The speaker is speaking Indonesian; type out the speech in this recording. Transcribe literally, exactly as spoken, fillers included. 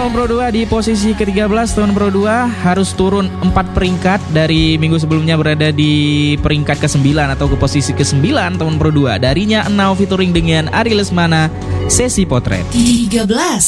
Tahun Pro dua di posisi ke tiga belas. Tahun Pro dua harus turun empat peringkat dari minggu sebelumnya berada di peringkat ke sembilan atau ke posisi ke sembilan. Tahun Pro dua darinya Now featuring dengan Ari Lesmana, Sesi Potret. tiga belas.